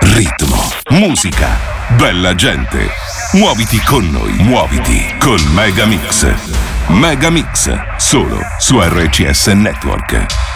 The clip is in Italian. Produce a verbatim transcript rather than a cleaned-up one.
ritmo, musica, bella gente. Muoviti con noi, muoviti con Megamix. Megamix, solo su R C S Network.